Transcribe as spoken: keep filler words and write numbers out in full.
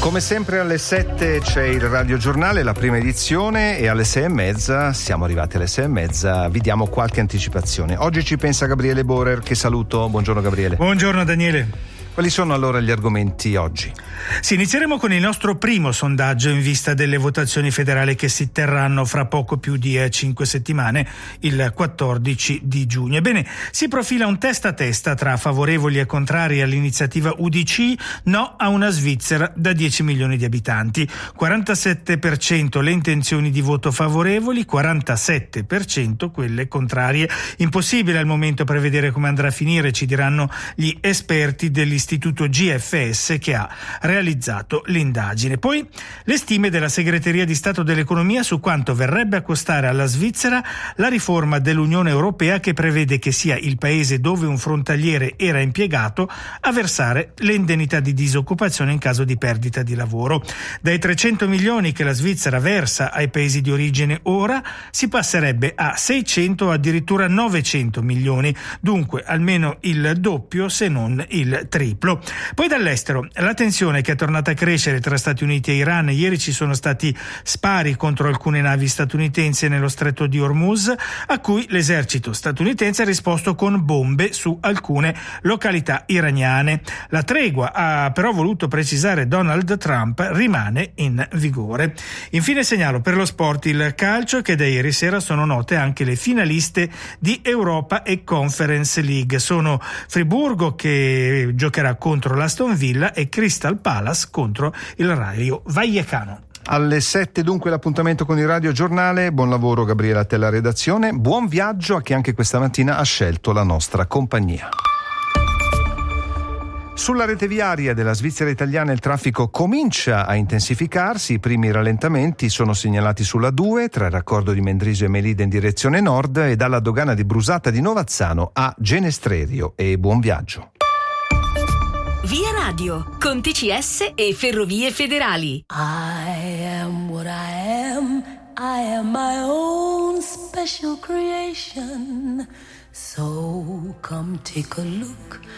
Come sempre alle sette c'è il radiogiornale, la prima edizione, e alle sei e mezza, siamo arrivati alle sei e mezza, vi diamo qualche anticipazione. Oggi ci pensa Gabriele Borer, che saluto. Buongiorno Gabriele. Buongiorno Daniele. Quali sono allora gli argomenti oggi? Sì, inizieremo con il nostro primo sondaggio in vista delle votazioni federali che si terranno fra poco più di cinque settimane, il quattordici di giugno. Ebbene, si profila un testa a testa tra favorevoli e contrari all'iniziativa U D C, no a una Svizzera da dieci milioni di abitanti. quarantasette per cento le intenzioni di voto favorevoli, quarantasette per cento quelle contrarie. Impossibile al momento prevedere come andrà a finire, ci diranno gli esperti dell'Istituto Istituto G F S che ha realizzato l'indagine. Poi le stime della Segreteria di Stato dell'Economia su quanto verrebbe a costare alla Svizzera la riforma dell'Unione Europea, che prevede che sia il paese dove un frontaliere era impiegato a versare le indennità di disoccupazione in caso di perdita di lavoro. Dai trecento milioni che la Svizzera versa ai paesi di origine ora si passerebbe a seicento o addirittura novecento milioni, dunque almeno il doppio se non il triplo. Poi dall'estero, la tensione che è tornata a crescere tra Stati Uniti e Iran. Ieri ci sono stati spari contro alcune navi statunitensi nello stretto di Hormuz, a cui l'esercito statunitense ha risposto con bombe su alcune località iraniane. La tregua, ha però voluto precisare Donald Trump, rimane in vigore. Infine segnalo per lo sport il calcio, che da ieri sera sono note anche le finaliste di Europa e Conference League. Sono Friburgo, che giocherà contro l'Aston Villa, e Crystal Palace contro il Rayo Vallecano. Alle sette dunque l'appuntamento con il radiogiornale. Buon lavoro Gabriele a te la redazione, buon viaggio a chi anche questa mattina ha scelto la nostra compagnia. Sulla rete viaria della Svizzera italiana il traffico comincia a intensificarsi. I primi rallentamenti sono segnalati sulla due tra il raccordo di Mendrisio e Melide in direzione nord e dalla dogana di Brusata di Novazzano a Genestrerio. E buon viaggio. Via Radio, con T C S e Ferrovie Federali. I am what I am, I am my own special creation. So come take a look